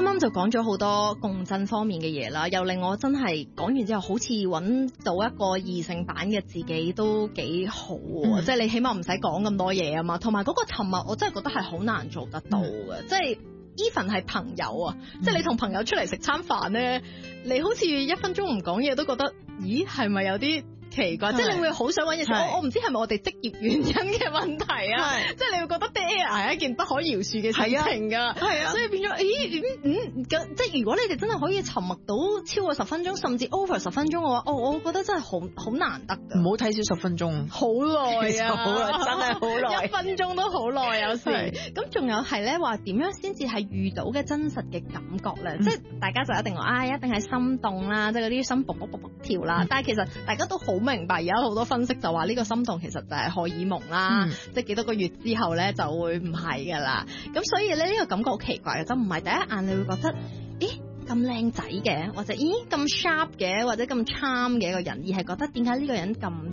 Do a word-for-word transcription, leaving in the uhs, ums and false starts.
啱啱就講咗好多共振方面嘅嘢啦，又令我真係講完之後，好似揾到一個異性版嘅自己都幾好喎，嗯、即係你起碼唔使講咁多嘢啊嘛，同埋嗰個沉默，我真係覺得係好難做得到嘅，嗯、即係 even 係朋友啊，嗯、即係你同朋友出嚟食餐飯咧，你好似一分鐘唔講嘢都覺得，咦係咪有啲奇怪，即係你會好想揾嘢做。我我唔知係咪我哋職業原因嘅問題啊，即係你會覺得 dead air 係一件不可饒恕嘅事情㗎，係啊，所以變咗，咦嗯嗯，即係如果你哋真係可以沉默到超過十分鐘，甚至 over 十分鐘嘅話，哦，我覺得真係好好難得㗎。 唔好睇少十分鐘， 好耐啊， 好耐，真係好耐， 一分鐘都好耐有時。咁仲有係咧話點樣先至係遇到嘅真實嘅感覺咧？即係大家就一定話啊，一定係心動啦，即係嗰啲心卜卜卜卜跳啦。但係其實大家都好明白，而家好多分析就話呢個心動其實就係荷爾蒙啦，嗯、即係幾多個月之後咧就會唔係噶啦。咁所以咧呢個感覺好奇怪嘅，就唔係第一眼你會覺得，咦咁靚仔嘅，或者咦咁 sharp 嘅，或者咁 charm 嘅一個人，而係覺得點解呢個人咁